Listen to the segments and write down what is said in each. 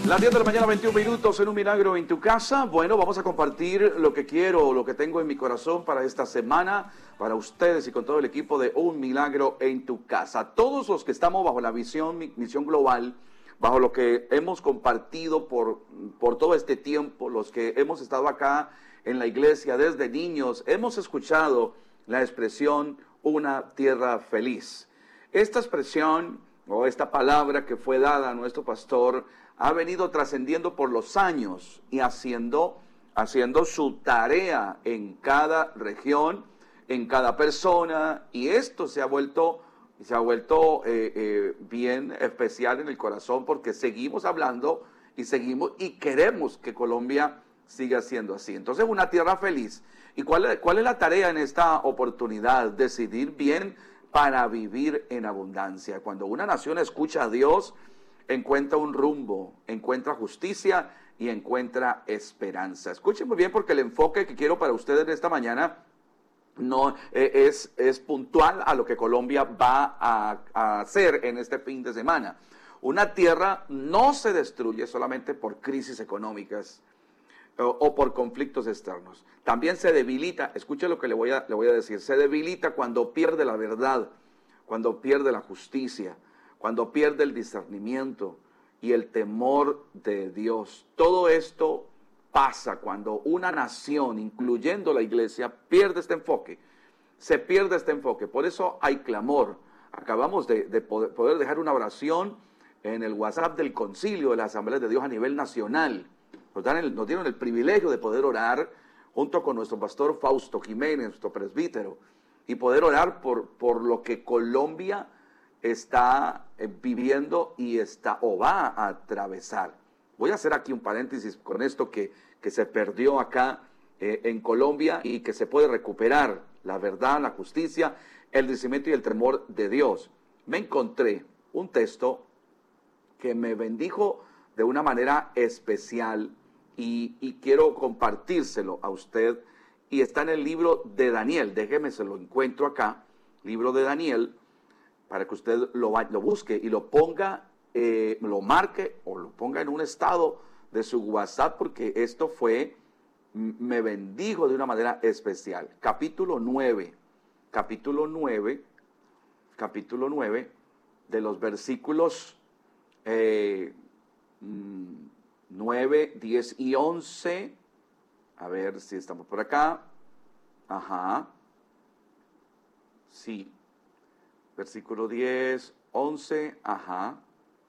Las 10 de la mañana, 21 minutos en Un Milagro en tu Casa. Bueno, vamos a compartir lo que quiero, lo que tengo en mi corazón para esta semana, para ustedes y con todo el equipo de Un Milagro en tu Casa. Todos los que estamos bajo la misión global, bajo lo que hemos compartido por todo este tiempo, los que hemos estado acá en la iglesia desde niños, hemos escuchado la expresión una tierra feliz. Esta expresión o esta palabra que fue dada a nuestro pastor ha venido trascendiendo por los años y haciendo su tarea en cada región, en cada persona, y esto se ha vuelto bien especial en el corazón porque seguimos hablando y queremos que Colombia siga siendo así. Entonces, una tierra feliz. ¿Y cuál es la tarea en esta oportunidad? Decidir bien para vivir en abundancia. Cuando una nación escucha a Dios, encuentra un rumbo, encuentra justicia y encuentra esperanza. Escuchen muy bien porque el enfoque que quiero para ustedes esta mañana no es puntual a lo que Colombia va a hacer en este fin de semana. Una tierra no se destruye solamente por crisis económicas o por conflictos externos. También se debilita, escuche lo que le voy a decir, se debilita cuando pierde la verdad, cuando pierde la justicia, cuando pierde el discernimiento y el temor de Dios. Todo esto pasa cuando una nación, incluyendo la iglesia, pierde este enfoque. Se pierde este enfoque. Por eso hay clamor. Acabamos de poder dejar una oración en el WhatsApp del Concilio de la Asamblea de Dios a nivel nacional. Nos dieron el privilegio de poder orar junto con nuestro pastor Fausto Jiménez, nuestro presbítero, y poder orar por lo que Colombia está viviendo y va a atravesar. Voy a hacer aquí un paréntesis con esto que se perdió acá en Colombia y que se puede recuperar: la verdad, la justicia, el discernimiento y el temor de Dios. Me encontré un texto que me bendijo de una manera especial y quiero compartírselo a usted, y está en el libro de Daniel. Déjeme, se lo encuentro acá, libro de Daniel, para que usted lo busque y lo ponga, lo marque o lo ponga en un estado de su WhatsApp, porque esto me bendijo de una manera especial. Capítulo 9, de los versículos 9, 10 y 11. A ver si estamos por acá. Ajá. Sí. Versículo 10, 11, ajá.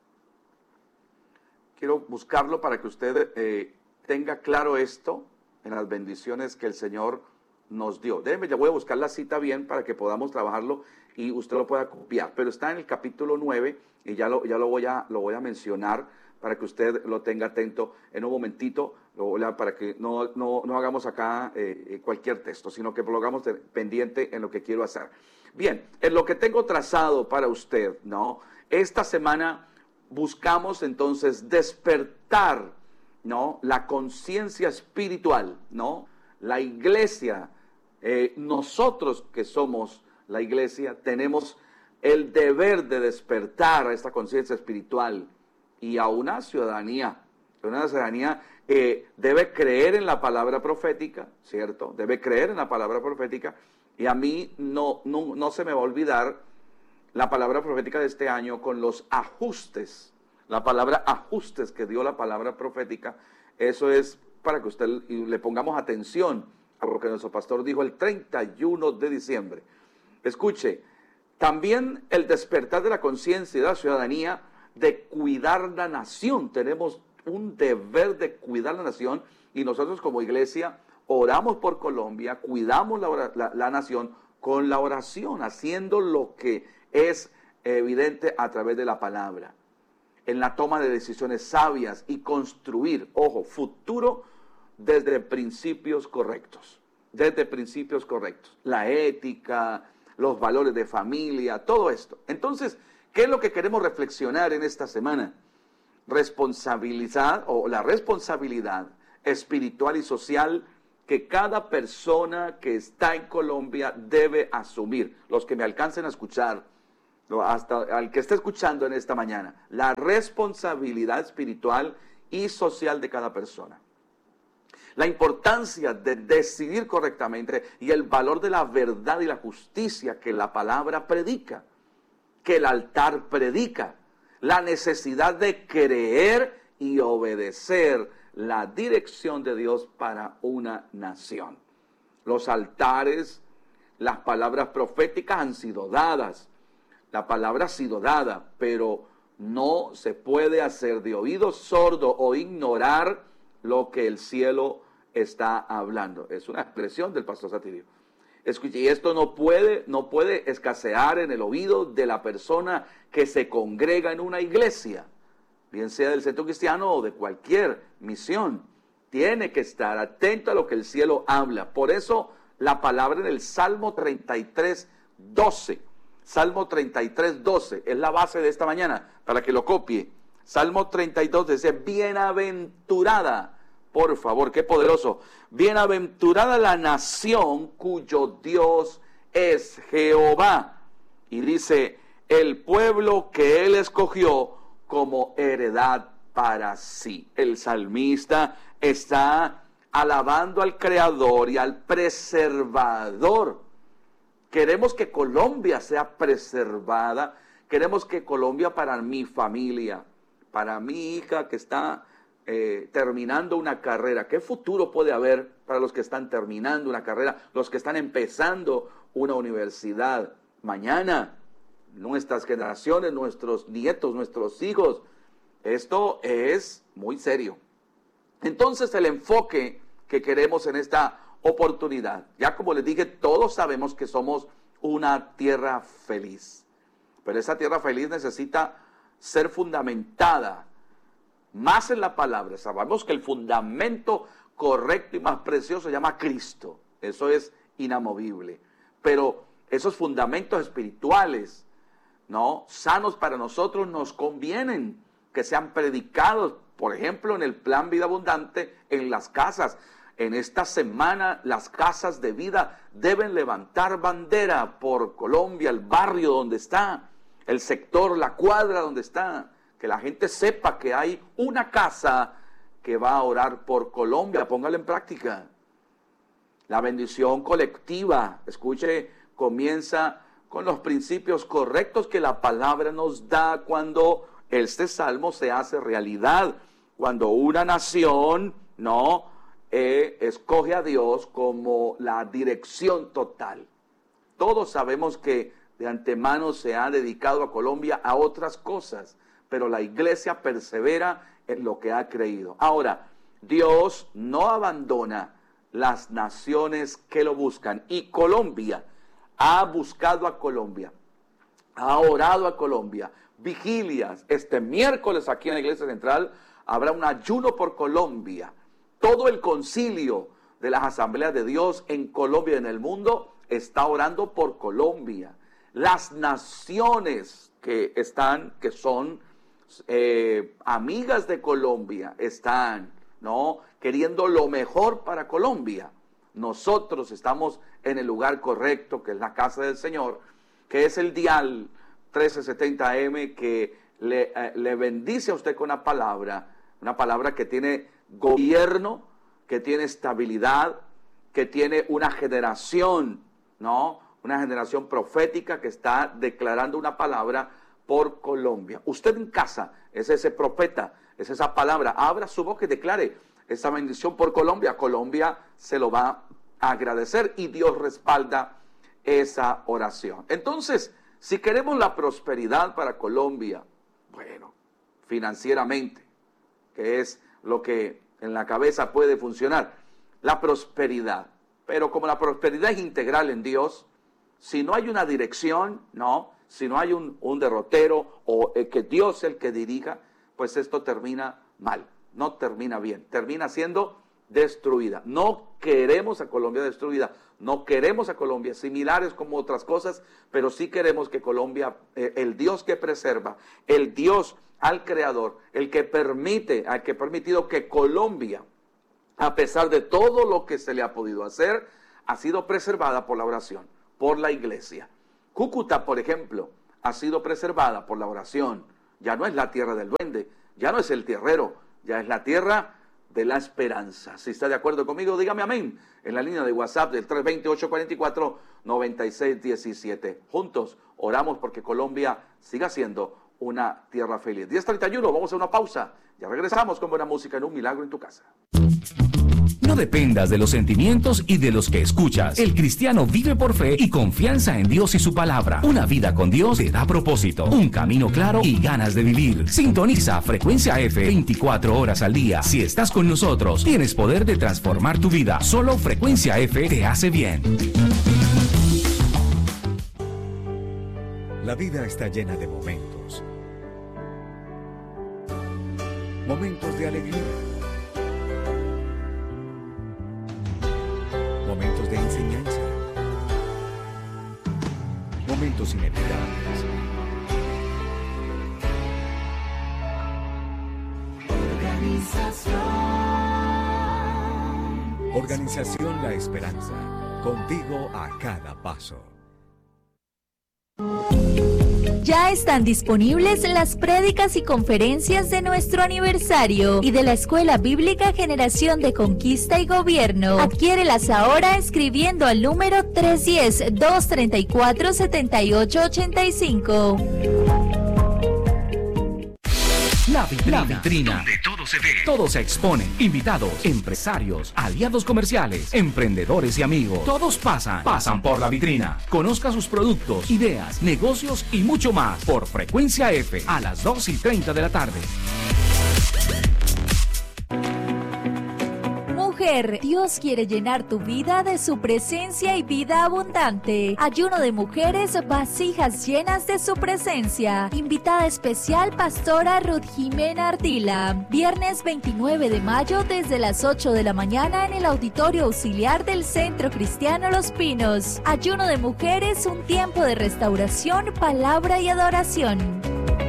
Quiero buscarlo para que usted tenga claro esto en las bendiciones que el Señor nos dio. Déjeme, ya voy a buscar la cita bien para que podamos trabajarlo y usted lo pueda copiar. Pero está en el capítulo 9 y ya lo voy a mencionar para que usted lo tenga atento en un momentito, para que no hagamos acá cualquier texto, sino que lo hagamos pendiente en lo que quiero hacer. Bien, en lo que tengo trazado para usted, ¿no? Esta semana buscamos entonces despertar, ¿no?, la conciencia espiritual, ¿no? La iglesia, nosotros que somos la iglesia, tenemos el deber de despertar a esta conciencia espiritual y a una ciudadanía que debe creer en la palabra profética, ¿cierto? Debe creer en la palabra profética. Y a mí no se me va a olvidar la palabra profética de este año con los ajustes. La palabra ajustes que dio la palabra profética, eso es para que usted le pongamos atención a lo que nuestro pastor dijo el 31 de diciembre. Escuche, también el despertar de la conciencia y de la ciudadanía de cuidar la nación. Tenemos un deber de cuidar la nación y nosotros como iglesia oramos por Colombia, cuidamos la nación con la oración, haciendo lo que es evidente a través de la palabra, en la toma de decisiones sabias y construir, futuro desde principios correctos, la ética, los valores de familia, todo esto. Entonces, ¿qué es lo que queremos reflexionar en esta semana? La responsabilidad espiritual y social que cada persona que está en Colombia debe asumir. Los que me alcancen a escuchar, hasta al que esté escuchando en esta mañana, la responsabilidad espiritual y social de cada persona. La importancia de decidir correctamente y el valor de la verdad y la justicia que la palabra predica, que el altar predica, la necesidad de creer y obedecer la dirección de Dios para una nación. Los altares, las palabras proféticas han sido dadas, la palabra ha sido dada, pero no se puede hacer de oído sordo o ignorar lo que el cielo está hablando. Es una expresión del pastor Satirio. Escuche, y esto no puede escasear en el oído de la persona que se congrega en una iglesia, bien sea del centro cristiano o de cualquier misión. Tiene que estar atento a lo que el cielo habla. Por eso la palabra en el Salmo 33:12. Salmo 33:12 es la base de esta mañana, para que lo copie. Salmo 32 dice, bienaventurada, por favor, qué poderoso. Bienaventurada la nación cuyo Dios es Jehová. Y dice, el pueblo que él escogió como heredad para sí. El salmista está alabando al Creador y al Preservador. Queremos que Colombia sea preservada. Queremos que Colombia, para mi familia, para mi hija que está terminando una carrera, ¿qué futuro puede haber para los que están terminando una carrera, los que están empezando una universidad? Mañana, nuestras generaciones, nuestros nietos, nuestros hijos. Esto es muy serio. Entonces, el enfoque que queremos en esta oportunidad, ya como les dije, todos sabemos que somos una tierra feliz, pero esa tierra feliz necesita ser fundamentada más en la palabra. Sabemos que el fundamento correcto y más precioso se llama Cristo. Eso es inamovible. Pero esos fundamentos espirituales, ¿no?, sanos para nosotros, nos convienen que sean predicados, por ejemplo, en el Plan Vida Abundante, en las casas. En esta semana, las casas de vida deben levantar bandera por Colombia, el barrio donde está, el sector, la cuadra donde está. Que la gente sepa que hay una casa que va a orar por Colombia. Póngalo en práctica. La bendición colectiva, escuche, comienza con los principios correctos que la palabra nos da cuando este salmo se hace realidad. Cuando una nación, escoge a Dios como la dirección total. Todos sabemos que de antemano se ha dedicado a Colombia a otras cosas, pero la iglesia persevera en lo que ha creído. Ahora, Dios no abandona las naciones que lo buscan, y Colombia ha buscado a Colombia, ha orado a Colombia, vigilias. Este miércoles aquí en la Iglesia Central habrá un ayuno por Colombia. Todo el concilio de las asambleas de Dios en Colombia y en el mundo está orando por Colombia. Las naciones que son amigas de Colombia, están, queriendo lo mejor para Colombia. Nosotros estamos en el lugar correcto, que es la casa del Señor, que es el dial 1370M, que le bendice a usted con una palabra que tiene gobierno, que tiene estabilidad, que tiene una generación, una generación profética que está declarando una palabra por Colombia. Usted en casa es ese profeta, es esa palabra. Abra su boca y declare esa bendición por Colombia. Colombia se lo va a agradecer y Dios respalda esa oración. Entonces, si queremos la prosperidad para Colombia, bueno, financieramente, que es lo que en la cabeza puede funcionar, la prosperidad. Pero como la prosperidad es integral en Dios, si no hay una dirección, si no hay un derrotero o que Dios es el que dirija, pues esto termina mal, no termina bien, termina siendo destruida. No queremos a Colombia destruida, no queremos a Colombia similares como otras cosas, pero sí queremos que Colombia, el Dios que preserva, el Dios al Creador, el que ha permitido que Colombia, a pesar de todo lo que se le ha podido hacer, ha sido preservada por la oración, por la iglesia. Cúcuta, por ejemplo, ha sido preservada por la oración. Ya no es la tierra del duende, ya no es el tierrero, ya es la tierra de la esperanza. Si está de acuerdo conmigo, dígame amén en la línea de WhatsApp del 320-844-9617. Juntos oramos porque Colombia siga siendo una tierra feliz. 10:31, vamos a una pausa. Ya regresamos con buena música en Un Milagro en tu Casa. No dependas de los sentimientos y de los que escuchas. El cristiano vive por fe y confianza en Dios y su palabra. Una vida con Dios te da propósito, un camino claro y ganas de vivir. Sintoniza Frecuencia F 24 horas al día. Si estás con nosotros, tienes poder de transformar tu vida. Solo Frecuencia F te hace bien. La vida está llena de momentos. Momentos de alegría. Momentos de enseñanza. Momentos inevitables. Organización La Esperanza. Contigo a cada paso. Ya están disponibles las prédicas y conferencias de nuestro aniversario y de la Escuela Bíblica Generación de Conquista y Gobierno. Adquiérelas ahora escribiendo al número 310-234-7885. La vitrina, donde todo se ve, todo se expone. Invitados, empresarios, aliados comerciales, emprendedores y amigos. Todos pasan por la vitrina. Conozca sus productos, ideas, negocios y mucho más por Frecuencia F a las 2:30 de la tarde. Mujer, Dios quiere llenar tu vida de su presencia y vida abundante. Ayuno de mujeres, vasijas llenas de su presencia. Invitada especial, Pastora Ruth Jimena Ardila. Viernes 29 de mayo desde las 8 de la mañana en el Auditorio Auxiliar del Centro Cristiano Los Pinos. Ayuno de mujeres, un tiempo de restauración, palabra y adoración.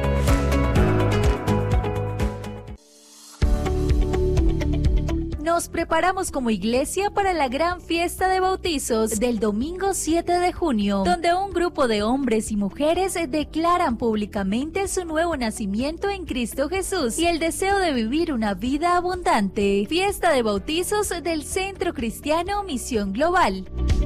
Nos preparamos como iglesia para la gran fiesta de bautizos del domingo 7 de junio, donde un grupo de hombres y mujeres declaran públicamente su nuevo nacimiento en Cristo Jesús y el deseo de vivir una vida abundante. Fiesta de bautizos del Centro Cristiano Misión Global.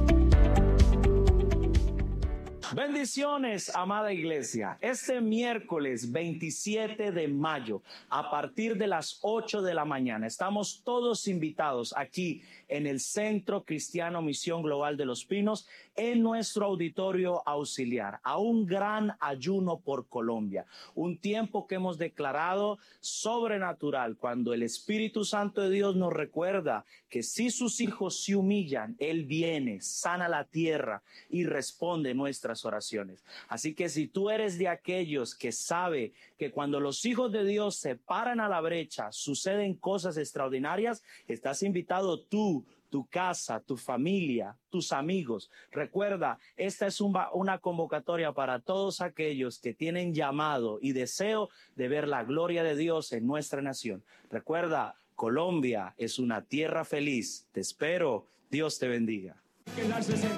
Bendiciones, amada iglesia. Este miércoles 27 de mayo, a partir de las 8 de la mañana, estamos todos invitados aquí en el Centro Cristiano Misión Global de Los Pinos, en nuestro auditorio auxiliar, a un gran ayuno por Colombia. Un tiempo que hemos declarado sobrenatural, cuando el Espíritu Santo de Dios nos recuerda que si sus hijos se humillan, Él viene, sana la tierra y responde nuestras oraciones. Así que si tú eres de aquellos que sabe que cuando los hijos de Dios se paran a la brecha, suceden cosas extraordinarias, estás invitado tú, tu casa, tu familia, tus amigos. Recuerda, esta es una convocatoria para todos aquellos que tienen llamado y deseo de ver la gloria de Dios en nuestra nación. Recuerda, Colombia es una tierra feliz. Te espero. Dios te bendiga.